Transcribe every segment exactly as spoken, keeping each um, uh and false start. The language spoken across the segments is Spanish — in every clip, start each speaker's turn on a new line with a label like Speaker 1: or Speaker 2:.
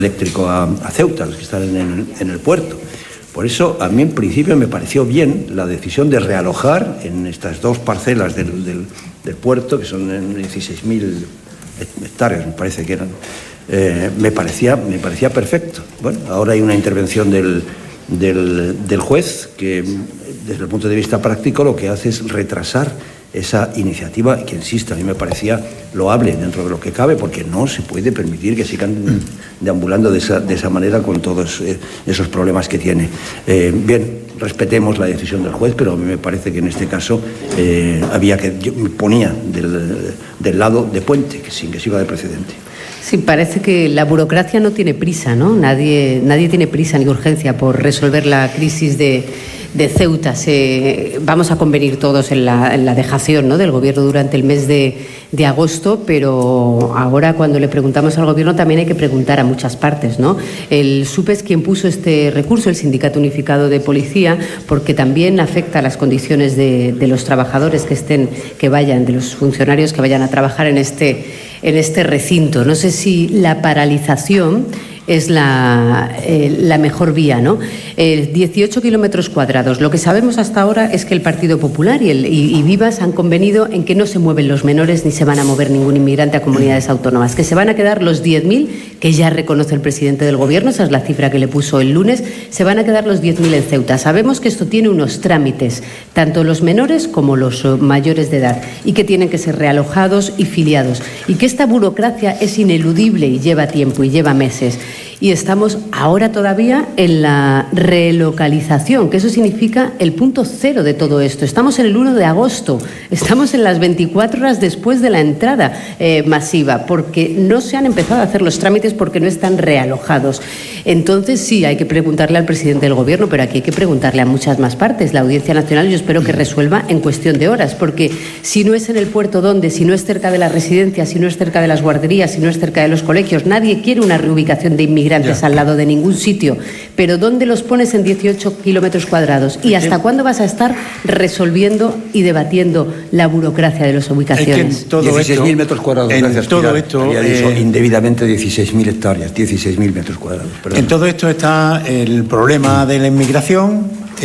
Speaker 1: eléctrico a, a Ceuta, los que están en el, en el puerto. Por eso, a mí en principio me pareció bien la decisión de realojar en estas dos parcelas del, del, del puerto, que son dieciséis mil hectáreas, me parece que eran, eh, me, parecía, me parecía perfecto. Bueno, ahora hay una intervención del, del, del juez que, desde el punto de vista práctico, lo que hace es retrasar esa iniciativa, que, insisto, a mí me parecía loable dentro de lo que cabe, porque no se puede permitir que sigan deambulando de esa, de esa manera con todos eh, esos problemas que tiene. Eh, bien, respetemos la decisión del juez, pero a mí me parece que en este caso eh, había que, yo me ponía del, del lado de Puente, que sin que sirva de precedente.
Speaker 2: Sí, parece que la burocracia no tiene prisa, ¿no? Nadie, nadie tiene prisa ni urgencia por resolver la crisis de, de Ceuta. Se, vamos a convenir todos en la, en la dejación, ¿no?, del Gobierno durante el mes de, de agosto, pero ahora cuando le preguntamos al Gobierno también hay que preguntar a muchas partes, ¿no? El SUPE es quien puso este recurso, el Sindicato Unificado de Policía, porque también afecta a las condiciones de, de los trabajadores que estén, que vayan, de los funcionarios que vayan a trabajar en este, en este recinto. No sé si la paralización es la, eh, la mejor vía, ¿no? Eh, dieciocho kilómetros cuadrados. Lo que sabemos hasta ahora es que el Partido Popular y, el, y, y Vivas han convenido en que no se mueven los menores ni se van a mover ningún inmigrante a comunidades autónomas, que se van a quedar los diez mil que ya reconoce el presidente del Gobierno, esa es la cifra que le puso el lunes, se van a quedar los diez mil en Ceuta. Sabemos que esto tiene unos trámites, tanto los menores como los mayores de edad, y que tienen que ser realojados y filiados, y que esta burocracia es ineludible y lleva tiempo y lleva meses. Y estamos ahora todavía en la relocalización, que eso significa el punto cero de todo esto. Estamos en el uno de agosto, estamos en las veinticuatro horas después de la entrada eh, masiva, porque no se han empezado a hacer los trámites porque no están realojados. Entonces sí, hay que preguntarle al presidente del Gobierno, pero aquí hay que preguntarle a muchas más partes. La Audiencia Nacional yo espero que resuelva en cuestión de horas, porque si no es en el puerto, ¿dónde? Si no es cerca de las residencias, si no es cerca de las guarderías, si no es cerca de los colegios, nadie quiere una reubicación de inmigrantes Ya. al lado de ningún sitio, pero ¿dónde los pones en dieciocho kilómetros cuadrados? ¿Y hasta cuándo vas a estar resolviendo y debatiendo la burocracia de las ubicaciones?
Speaker 1: Es que dieciséis mil metros cuadrados.
Speaker 3: En
Speaker 1: gracias,
Speaker 3: todo
Speaker 1: Pilar.
Speaker 3: esto,
Speaker 1: Había dicho
Speaker 3: eh,
Speaker 1: indebidamente dieciséis mil hectáreas, dieciséis mil metros cuadrados. Perdón.
Speaker 3: En todo esto está el problema de la inmigración,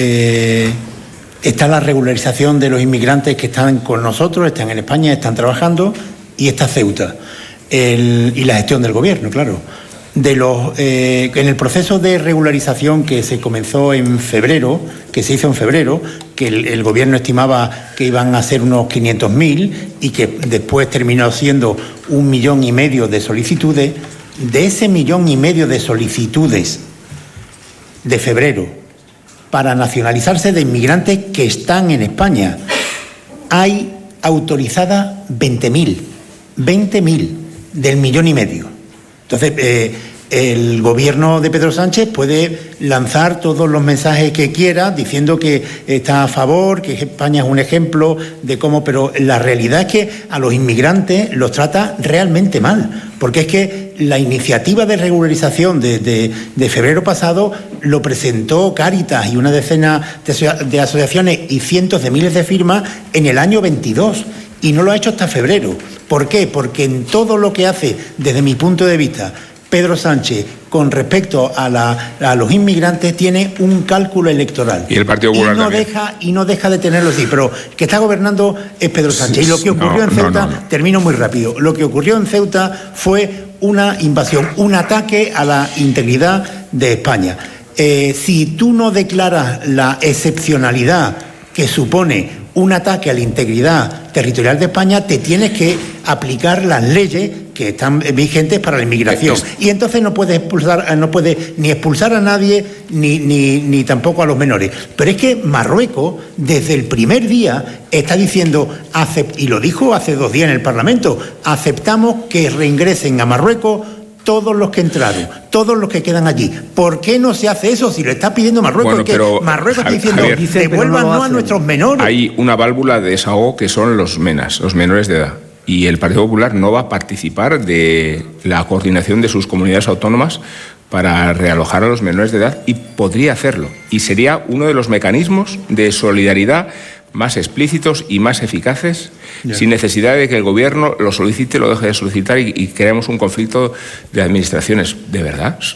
Speaker 3: eh, está la regularización de los inmigrantes que están con nosotros, están en España, están trabajando, y está Ceuta, el, y la gestión del Gobierno, claro. De los, eh, en el proceso de regularización que se comenzó en febrero, que se hizo en febrero, que el, el Gobierno estimaba que iban a ser unos quinientos mil y que después terminó siendo un millón y medio de solicitudes, de ese millón y medio de solicitudes de febrero para nacionalizarse de inmigrantes que están en España, hay autorizadas veinte mil, veinte mil del millón y medio. Entonces, eh, el Gobierno de Pedro Sánchez puede lanzar todos los mensajes que quiera diciendo que está a favor, que España es un ejemplo de cómo, pero la realidad es que a los inmigrantes los trata realmente mal, porque es que la iniciativa de regularización de, de, de febrero pasado lo presentó Cáritas y una decena de, de asociaciones y cientos de miles de firmas en el año veintidós. Y no lo ha hecho hasta febrero. ¿Por qué? Porque en todo lo que hace, desde mi punto de vista, Pedro Sánchez con respecto a, la, a los inmigrantes tiene un cálculo electoral.
Speaker 4: Y el Partido Popular
Speaker 3: y no
Speaker 4: también.
Speaker 3: deja y no deja de tenerlo así. Pero el que está gobernando es Pedro Sánchez. Y lo que ocurrió
Speaker 4: no,
Speaker 3: en Ceuta,
Speaker 4: no, no, no.
Speaker 3: termino muy rápido, lo que ocurrió en Ceuta fue una invasión, un ataque a la integridad de España. Eh, si tú no declaras la excepcionalidad que supone un ataque a la integridad territorial de España, te tienes que aplicar las leyes que están vigentes para la inmigración. Y entonces no puedes expulsar, no puedes ni expulsar a nadie ni, ni, ni tampoco a los menores. Pero es que Marruecos, desde el primer día, está diciendo, acept, y lo dijo hace dos días en el Parlamento, aceptamos que reingresen a Marruecos todos los que entraron, todos los que quedan allí. ¿Por qué no se hace eso si lo está pidiendo Marruecos?
Speaker 4: Bueno, pero,
Speaker 3: Marruecos está diciendo,
Speaker 4: Javier,
Speaker 3: devuélvanos no a nuestros menores.
Speaker 4: Hay una válvula de desahogo que son los MENAS, los menores de edad. Y el Partido Popular no va a participar de la coordinación de sus comunidades autónomas para realojar a los menores de edad, y podría hacerlo. Y sería uno de los mecanismos de solidaridad más explícitos y más eficaces,
Speaker 3: Ya.
Speaker 4: sin necesidad de que el Gobierno lo solicite, lo deje de solicitar y, y creemos un conflicto de administraciones. ¿De verdad?